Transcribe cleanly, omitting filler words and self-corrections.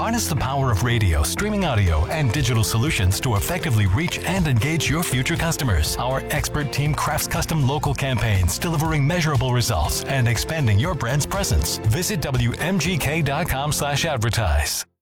Harness the power of radio, streaming audio, and digital solutions to effectively reach and engage your future customers. Our expert team crafts custom local campaigns, delivering measurable results and expanding your brand's presence. Visit WMGK.com/advertise.